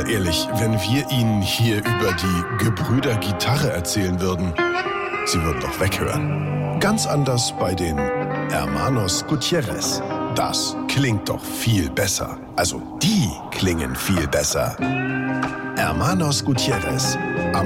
Ehrlich, wenn wir Ihnen hier über die Gebrüder Gitarre erzählen würden, Sie würden doch weghören. Ganz anders bei den Hermanos Gutierrez. Das klingt doch viel besser. Also, die klingen viel besser. Hermanos Gutierrez.